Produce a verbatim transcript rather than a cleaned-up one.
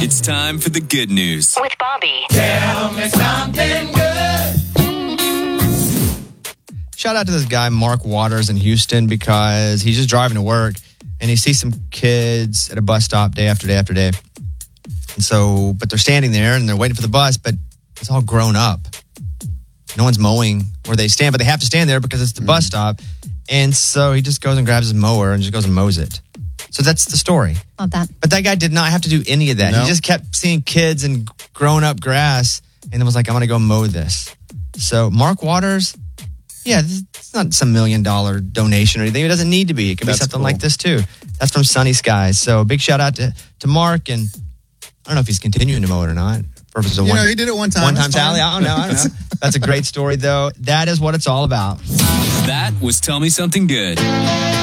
It's time for the good news with Bobby. Tell me something good. Shout out to this guy, Mark Waters in Houston, because he's just driving to work and he sees some kids at a bus stop day after day after day. And so, but they're standing there and they're waiting for the bus, but it's all grown up. No one's mowing where they stand, but they have to stand there because it's the mm. bus stop. And so he just goes and grabs his mower and just goes and mows it. So that's the story. Love that. But that guy did not have to do any of that. No. He just kept seeing kids and grown up grass and then was like, I'm going to go mow this. So Mark Waters, yeah, it's not some million dollar donation or anything. It doesn't need to be. It can That's be something cool. like this too. That's from Sunny Skies. So big shout out to, to Mark. And I don't know if he's continuing to mow it or not. Purpose of You one, know, he did it one time. One time That's tally. fine. I don't know. I don't know. That's a great story though. That is what it's all about. That was Tell Me Something Good.